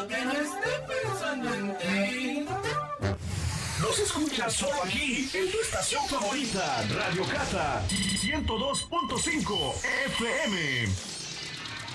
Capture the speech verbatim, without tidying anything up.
cuando que no esté pensando en ti. Nos escuchas solo aquí, en tu estación favorita, Radio Cata, ciento dos punto cinco F M.